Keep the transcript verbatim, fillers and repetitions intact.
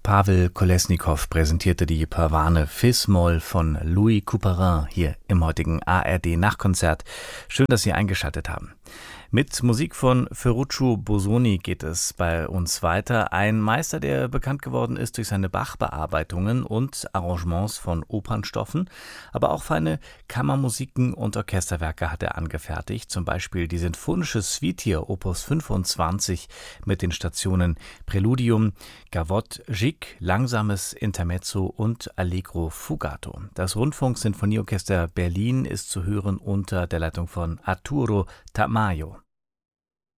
Pavel Kolesnikow präsentierte die Pavane Fis-Moll von Louis Couperin hier im heutigen A R D-Nachtkonzert. Schön, dass Sie eingeschaltet haben. Mit Musik von Ferruccio Busoni geht es bei uns weiter. Ein Meister, der bekannt geworden ist durch seine Bach-Bearbeitungen und Arrangements von Opernstoffen, aber auch feine Kammermusiken und Orchesterwerke hat er angefertigt. Zum Beispiel die sinfonische Suite hier, Opus fünfundzwanzig, mit den Stationen Präludium, Gavotte, Gigue, Langsames Intermezzo und Allegro Fugato. Das Rundfunk-Sinfonieorchester Berlin ist zu hören unter der Leitung von Arturo Tamayo.